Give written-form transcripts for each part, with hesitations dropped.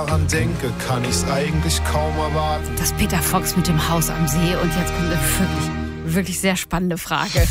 daran denke, kann ich's eigentlich kaum erwarten. Das Peter Fox mit dem Haus am See. Und jetzt kommt eine wirklich sehr spannende Frage.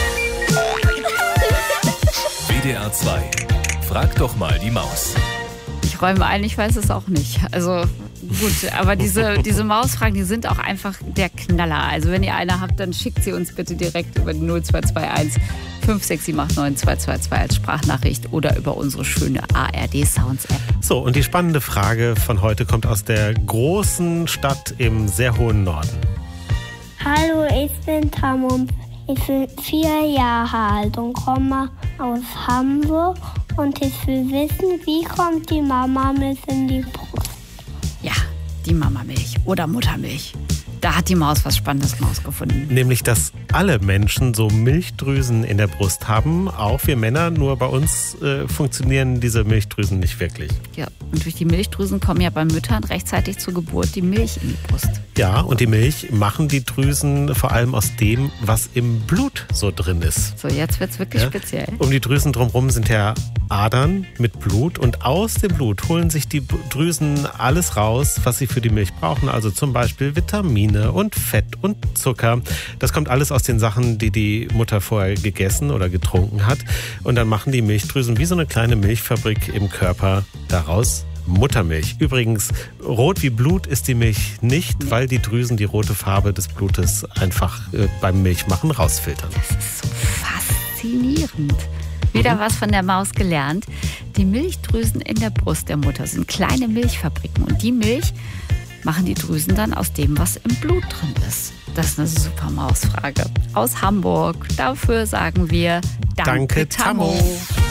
WDR 2. Frag doch mal die Maus. Ich räume ein, ich weiß es auch nicht. Also gut, aber diese Mausfragen, die sind auch einfach der Knaller. Also wenn ihr eine habt, dann schickt sie uns bitte direkt über die 0221 56789 222 als Sprachnachricht oder über unsere schöne ARD Sounds App. So, und die spannende Frage von heute kommt aus der großen Stadt im sehr hohen Norden. Hallo, ich bin Tamum. Ich bin 4 Jahre alt und komme aus Hamburg. Und ich will wissen, wie kommt die Mamamilch in die Brust? Ja, die Mamamilch oder Muttermilch. Da hat die Maus was Spannendes rausgefunden. Nämlich, dass alle Menschen so Milchdrüsen in der Brust haben. Auch wir Männer, nur bei uns funktionieren diese Milchdrüsen nicht wirklich. Ja, und durch die Milchdrüsen kommen ja bei Müttern rechtzeitig zur Geburt die Milch in die Brust. Ja, und die Milch machen die Drüsen vor allem aus dem, was im Blut so drin ist. So, jetzt wird's wirklich speziell. Um die Drüsen drumherum sind ja Adern mit Blut und aus dem Blut holen sich die Drüsen alles raus, was sie für die Milch brauchen. Also zum Beispiel Vitamine und Fett und Zucker. Das kommt alles aus den Sachen, die die Mutter vorher gegessen oder getrunken hat. Und dann machen die Milchdrüsen wie so eine kleine Milchfabrik im Körper daraus Muttermilch. Übrigens, rot wie Blut ist die Milch nicht, weil die Drüsen die rote Farbe des Blutes einfach beim Milchmachen rausfiltern. Das ist so faszinierend. Wieder was von der Maus gelernt. Die Milchdrüsen in der Brust der Mutter sind kleine Milchfabriken. Und die Milch machen die Drüsen dann aus dem, was im Blut drin ist. Das ist eine super Mausfrage. Aus Hamburg. Dafür sagen wir Danke, Tammo.